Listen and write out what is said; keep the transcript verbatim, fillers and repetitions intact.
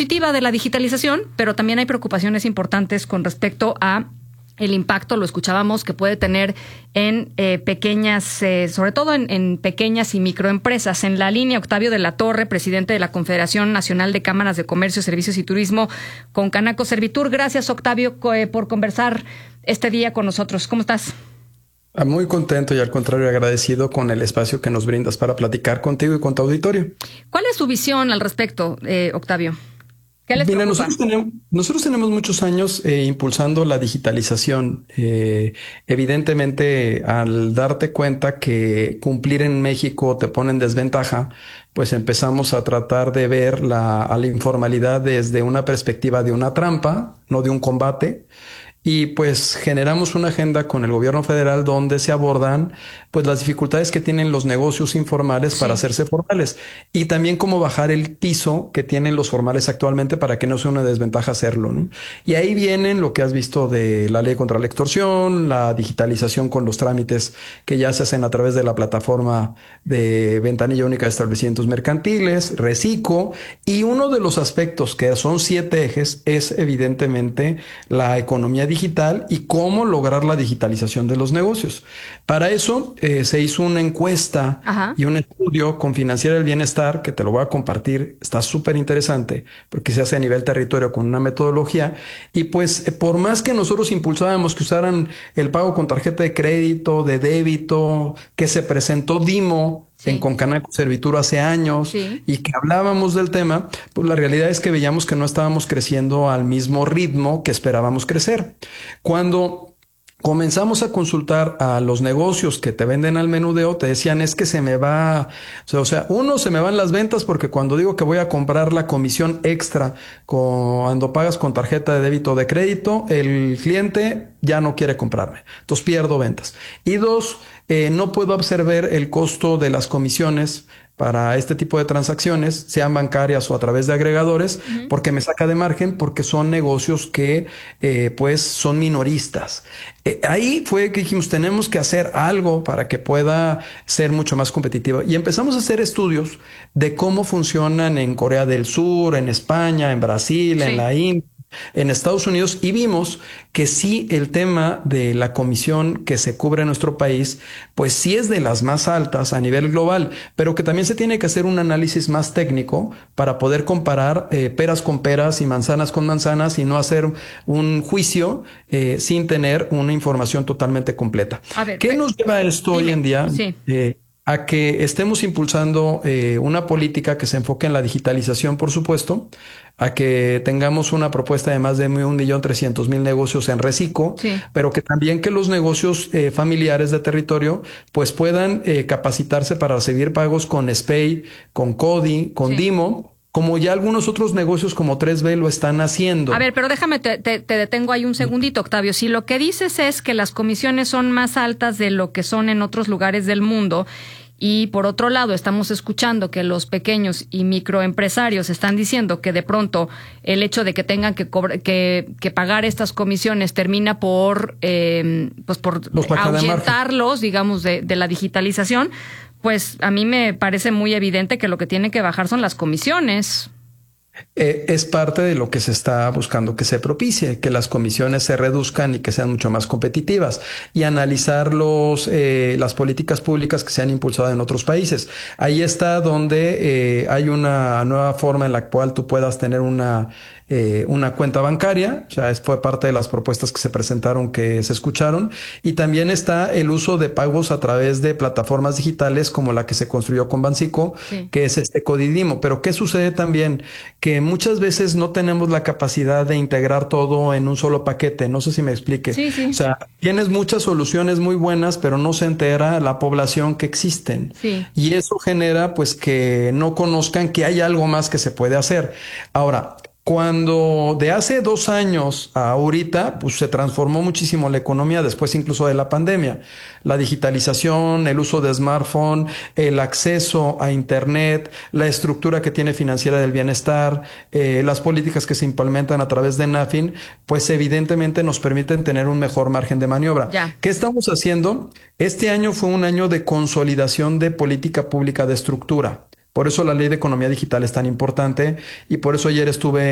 positiva de la digitalización, pero también hay preocupaciones importantes con respecto a el impacto, lo escuchábamos, que puede tener en eh, pequeñas, eh, sobre todo en, en pequeñas y microempresas. En la línea, Octavio de la Torre, presidente de la Confederación Nacional de Cámaras de Comercio, Servicios y Turismo con Canaco Servitur. Gracias, Octavio, eh, por conversar este día con nosotros. ¿Cómo estás? Muy contento y al contrario agradecido con el espacio que nos brindas para platicar contigo y con tu auditorio. ¿Cuál es tu visión al respecto, eh, Octavio? ¿Qué les Mira, preocupa? nosotros tenemos, nosotros tenemos muchos años eh, impulsando la digitalización. Eh, evidentemente, al darte cuenta que cumplir en México te pone en desventaja, pues empezamos a tratar de ver la, a la informalidad desde una perspectiva de una trampa, no de un combate. Y pues generamos una agenda con el gobierno federal donde se abordan pues las dificultades que tienen los negocios informales para Sí. hacerse formales y también cómo bajar el piso que tienen los formales actualmente para que no sea una desventaja hacerlo, ¿no? Y ahí vienen lo que has visto de la ley contra la extorsión, la digitalización con los trámites que ya se hacen a través de la plataforma de ventanilla única de establecimientos mercantiles, Recico, y uno de los aspectos que son siete ejes es evidentemente la economía digital digital y cómo lograr la digitalización de los negocios. Para eso eh, se hizo una encuesta Ajá. y un estudio con Financiera del Bienestar, que te lo voy a compartir, está súper interesante porque se hace a nivel territorio con una metodología y pues eh, por más que nosotros impulsábamos que usaran el pago con tarjeta de crédito, de débito, que se presentó Dimo, Sí. en con Canaco Servitur hace años, Sí. y que hablábamos del tema, pues la realidad es que veíamos que no estábamos creciendo al mismo ritmo que esperábamos crecer. Cuando comenzamos a consultar a los negocios que te venden al menudeo, te decían es que se me va, o sea, uno, se me van las ventas porque cuando digo que voy a comprar la comisión extra cuando pagas con tarjeta de débito o de crédito, el cliente ya no quiere comprarme, entonces pierdo ventas. Y dos, eh, no puedo absorber el costo de las comisiones para este tipo de transacciones, sean bancarias o a través de agregadores, uh-huh. porque me saca de margen, porque son negocios que eh, pues son minoristas. Eh, ahí fue que dijimos, tenemos que hacer algo para que pueda ser mucho más competitiva. Y empezamos a hacer estudios de cómo funcionan en Corea del Sur, en España, en Brasil, sí. en la India, en Estados Unidos, y vimos que sí el tema de la comisión que se cubre en nuestro país, pues sí es de las más altas a nivel global, pero que también se tiene que hacer un análisis más técnico para poder comparar eh, peras con peras y manzanas con manzanas y no hacer un juicio eh, sin tener una información totalmente completa. A ver, ¿qué nos lleva a esto dime, hoy en día? Sí. Eh, a que estemos impulsando eh, una política que se enfoque en la digitalización, por supuesto, a que tengamos una propuesta de más de un millón trescientos mil negocios en Recico, sí. pero que también que los negocios eh, familiares de territorio pues puedan eh, capacitarse para recibir pagos con S P A Y, con CODI, con sí. Dimo, como ya algunos otros negocios como tres B lo están haciendo. A ver, pero déjame, te, te, te detengo ahí un segundito, Octavio. Si lo que dices es que las comisiones son más altas de lo que son en otros lugares del mundo, y por otro lado estamos escuchando que los pequeños y microempresarios están diciendo que de pronto el hecho de que tengan que cobrar, que, que pagar estas comisiones termina por eh, pues por ahuyentarlos, digamos, de, de la digitalización, pues a mí me parece muy evidente que lo que tiene que bajar son las comisiones. Eh, es parte de lo que se está buscando que se propicie, que las comisiones se reduzcan y que sean mucho más competitivas y analizar los, eh, las políticas públicas que se han impulsado en otros países. Ahí está donde eh, hay una nueva forma en la cual tú puedas tener una Eh, una cuenta bancaria, ya es, fue parte de las propuestas que se presentaron, que se escucharon, y también está el uso de pagos a través de plataformas digitales como la que se construyó con Bancico, sí. que es este CODI-Dimo. Pero ¿qué sucede también? Que muchas veces no tenemos la capacidad de integrar todo en un solo paquete, no sé si me explique. Sí, sí. O sea, tienes muchas soluciones muy buenas, pero no se entera la población que existen. Sí. Y eso genera pues que no conozcan que hay algo más que se puede hacer. Ahora, cuando de hace dos años a ahorita, pues se transformó muchísimo la economía después incluso de la pandemia. La digitalización, el uso de smartphone, el acceso a internet, la estructura que tiene Financiera del Bienestar, eh, las políticas que se implementan a través de NAFIN, pues evidentemente nos permiten tener un mejor margen de maniobra. Ya. ¿Qué estamos haciendo? Este año fue un año de consolidación de política pública de estructura. Por eso la ley de economía digital es tan importante y por eso ayer estuve